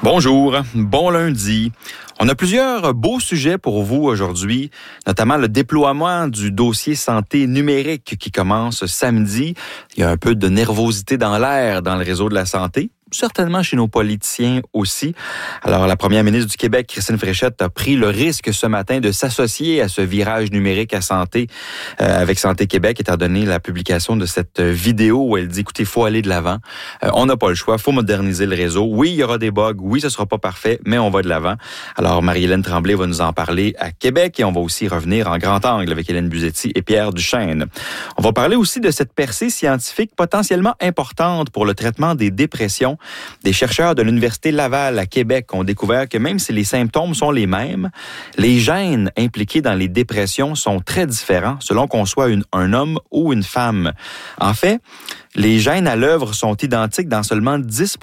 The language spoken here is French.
Bonjour, bon lundi. On a plusieurs beaux sujets pour vous aujourd'hui, notamment le déploiement du dossier santé numérique qui commence samedi. Il y a un peu de nervosité dans l'air dans le réseau de la santé. Certainement chez nos politiciens aussi. Alors, la première ministre du Québec, Christine Fréchette, a pris le risque ce matin de s'associer à ce virage numérique à santé avec Santé Québec, étant donné la publication de cette vidéo où elle dit, écoutez, il faut aller de l'avant. On n'a pas le choix, il faut moderniser le réseau. Oui, il y aura des bugs, oui, ce sera pas parfait, mais on va de l'avant. Alors, Marie-Hélène Tremblay va nous en parler à Québec et on va aussi revenir en grand angle avec Hélène Buzetti et Pierre Duchesne. On va parler aussi de cette percée scientifique potentiellement importante pour le traitement des dépressions. Des chercheurs de l'Université Laval à Québec ont découvert que même si les symptômes sont les mêmes, les gènes impliqués dans les dépressions sont très différents selon qu'on soit un homme ou une femme. En fait, les gènes à l'œuvre sont identiques dans seulement 10